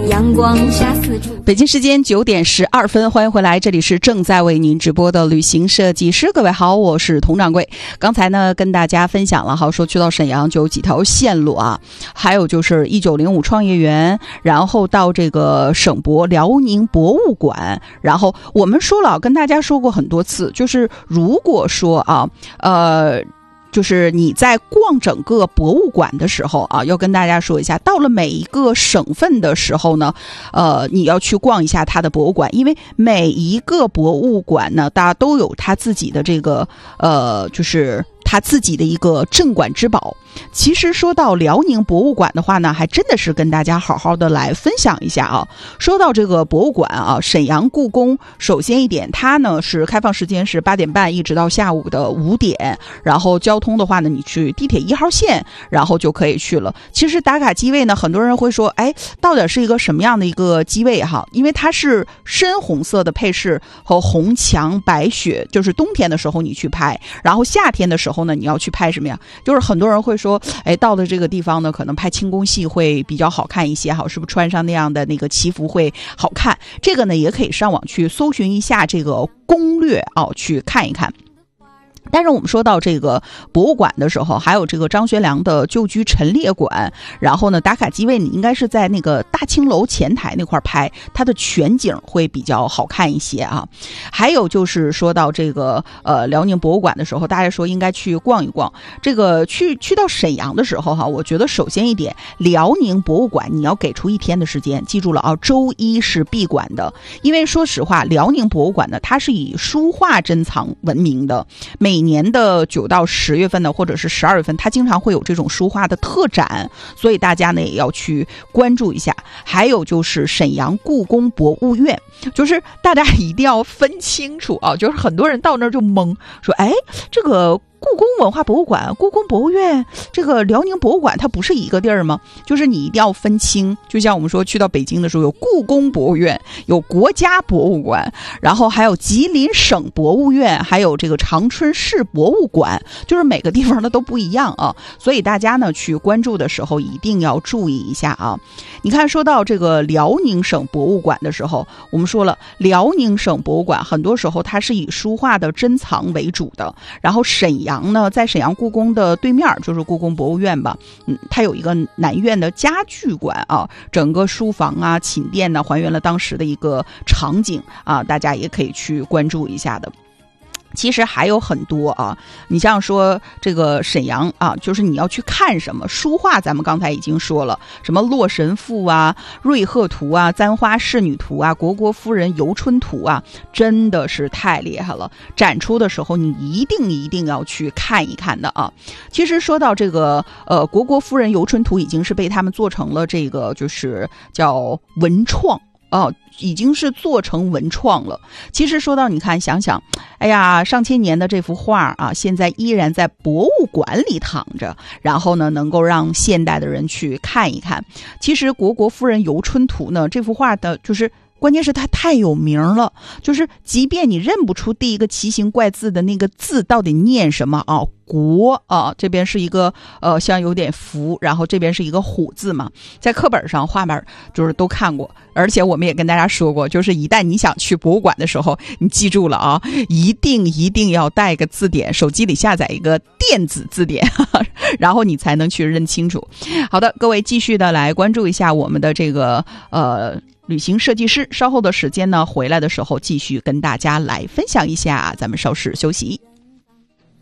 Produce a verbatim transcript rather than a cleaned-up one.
阳光下四处。 北京时间九点十二分，欢迎回来，这里是正在为您直播的旅行设计师。各位好，我是佟掌柜。刚才呢跟大家分享了哈，说去到沈阳就有几条线路啊，还有就是一九零五创业园，然后到这个省博辽宁博物馆。然后我们说了，跟大家说过很多次，就是如果说啊，呃。就是你在逛整个博物馆的时候啊，要跟大家说一下，到了每一个省份的时候呢，呃，你要去逛一下它的博物馆，因为每一个博物馆呢，大家都有它自己的这个呃，就是他自己的一个镇馆之宝。其实说到辽宁博物馆的话呢，还真的是跟大家好好的来分享一下啊。说到这个博物馆啊，沈阳故宫，首先一点，它呢是开放时间是八点半一直到下午的五点，然后交通的话呢，你去地铁一号线，然后就可以去了。其实打卡机位呢，很多人会说，哎，到底是一个什么样的一个机位哈？因为它是深红色的配饰和红墙白雪，就是冬天的时候你去拍，然后夏天的时候呢，你要去拍什么呀？就是很多人会说，哎，到了这个地方呢，可能拍清宫戏会比较好看一些，好，是不是穿上那样的那个旗服会好看？这个呢，也可以上网去搜寻一下这个攻略啊，去看一看。但是我们说到这个博物馆的时候，还有这个张学良的旧居陈列馆，然后呢打卡机位你应该是在那个大青楼前台那块拍，它的全景会比较好看一些啊。还有就是说到这个呃辽宁博物馆的时候，大家说应该去逛一逛。这个去去到沈阳的时候哈，我觉得首先一点，辽宁博物馆你要给出一天的时间，记住了啊，周一是闭馆的。因为说实话，辽宁博物馆呢，它是以书画珍藏闻名的，每年的九到十月份呢，或者是十二月份，它经常会有这种书画的特展，所以大家呢也要去关注一下。还有就是沈阳故宫博物院，就是大家一定要分清楚啊，就是很多人到那儿就懵，说哎，这个故宫文化博物馆、故宫博物院，这个辽宁博物馆，它不是一个地儿吗？就是你一定要分清。就像我们说去到北京的时候，有故宫博物院，有国家博物馆，然后还有吉林省博物院，还有这个长春市博物馆，就是每个地方的都不一样啊。所以大家呢去关注的时候一定要注意一下啊。你看，说到这个辽宁省博物馆的时候，我们说了，辽宁省博物馆很多时候它是以书画的珍藏为主的，然后沈阳阳呢，在沈阳故宫的对面就是故宫博物院吧，嗯，它有一个南院的家具馆啊，整个书房啊、寝殿呢，还原了当时的一个场景啊，大家也可以去关注一下的。其实还有很多啊，你像说这个沈阳啊，就是你要去看什么书画，咱们刚才已经说了，什么《洛神赋》啊、《瑞鹤图》啊、《簪花仕女图》啊、《虢国夫人游春图》啊，真的是太厉害了。展出的时候你一定一定要去看一看的啊。其实说到这个呃，《虢国夫人游春图》已经是被他们做成了这个就是叫文创。哦，已经是做成文创了。其实说到你看想想，哎呀，上千年的这幅画啊，现在依然在博物馆里躺着，然后呢能够让现代的人去看一看。其实《虢国夫人游春图》呢，这幅画的就是关键是它太有名了，就是即便你认不出第一个奇形怪字的那个字到底念什么啊，国啊，这边是一个呃像有点福，然后这边是一个虎字嘛，在课本上画面就是都看过，而且我们也跟大家说过，就是一旦你想去博物馆的时候，你记住了啊，一定一定要带个字典，手机里下载一个电子字典，呵呵，然后你才能去认清楚。好的，各位继续的来关注一下我们的这个呃旅行设计师，稍后的时间呢回来的时候继续跟大家来分享一下，咱们稍事休息。